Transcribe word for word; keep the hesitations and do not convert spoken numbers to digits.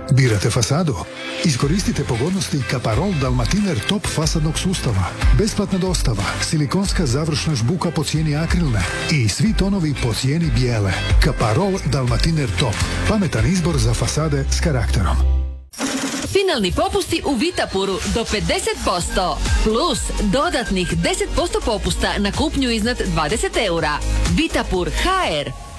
Birate fasadu? Iskoristite pogodnosti Kaparol Dalmatiner Top fasadnog sustava. Besplatna dostava, silikonska završna žbuka po cijeni akrilne i svi tonovi po cijeni bijele. Kaparol Dalmatiner Top. Pametan izbor za fasade s karakterom. Finalni popusti u Vitapuru do pedeset posto plus dodatnih deset posto popusta na kupnju iznad dvadeset eura. Vitapur ha er